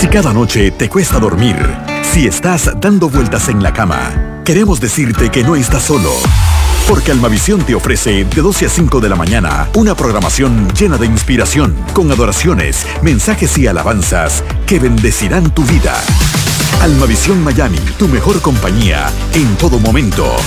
cada noche te cuesta dormir, si estás dando vueltas en la cama, queremos decirte que no estás solo. Porque Almavisión te ofrece de 12 a 5 de la mañana una programación llena de inspiración, con adoraciones, mensajes y alabanzas que bendecirán tu vida. Almavisión Miami, tu mejor compañía en todo momento.